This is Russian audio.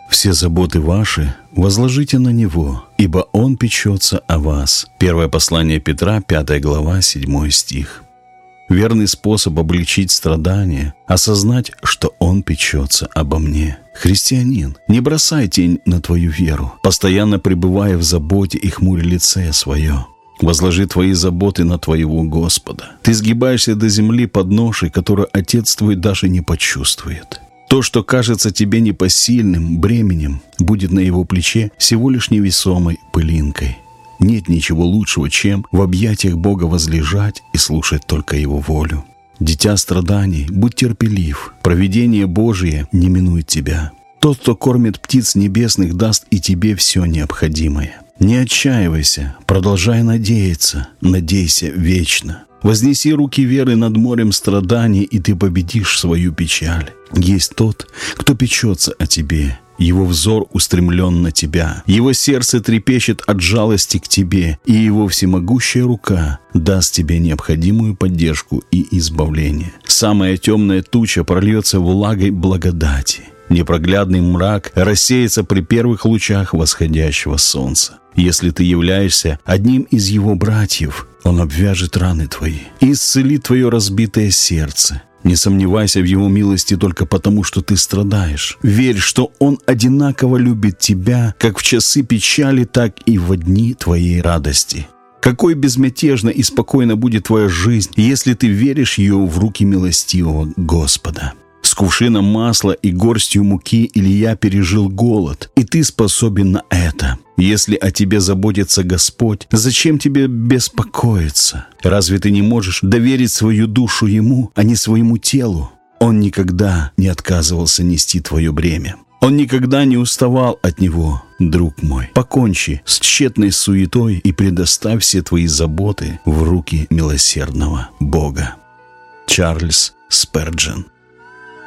Все заботы ваши возложите на Него, ибо Он печется о вас». Первое послание Петра, 5 глава, 7 стих. Верный способ облегчить страдания – осознать, что Он печется обо мне. Христианин, не бросай тень на твою веру, постоянно пребывая в заботе и хмуря лице свое. Возложи твои заботы на твоего Господа. Ты сгибаешься до земли под ношей, которую Отец твой даже не почувствует. То, что кажется тебе непосильным бременем, будет на его плече всего лишь невесомой пылинкой. Нет ничего лучшего, чем в объятиях Бога возлежать и слушать только Его волю. Дитя страданий, будь терпелив, провидение Божие не минует тебя. Тот, кто кормит птиц небесных, даст и тебе все необходимое. Не отчаивайся, продолжай надеяться, надейся вечно. Вознеси руки веры над морем страданий, и ты победишь свою печаль. Есть тот, кто печется о тебе. Его взор устремлен на тебя. Его сердце трепещет от жалости к тебе, и его всемогущая рука даст тебе необходимую поддержку и избавление. Самая темная туча прольется влагой благодати. Непроглядный мрак рассеется при первых лучах восходящего солнца. Если ты являешься одним из его братьев, он обвяжет раны твои и исцелит твое разбитое сердце. Не сомневайся в его милости только потому, что ты страдаешь. Верь, что он одинаково любит тебя, как в часы печали, так и в дни твоей радости. Какой безмятежна и спокойна будет твоя жизнь, если ты веришь ее в руки милостивого Господа. С кувшином масла и горстью муки Илья пережил голод, и ты способен на это. Если о тебе заботится Господь, зачем тебе беспокоиться? Разве ты не можешь доверить свою душу Ему, а не своему телу? Он никогда не отказывался нести твое бремя. Он никогда не уставал от него. Друг мой, покончи с тщетной суетой и предоставь все твои заботы в руки милосердного Бога. Чарльз Спurgeon.